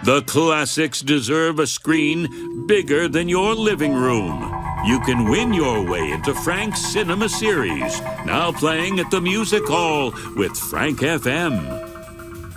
The classics deserve a screen bigger than your living room. You can win your way into Frank's Cinema Series, now playing at the Music Hall with Frank FM.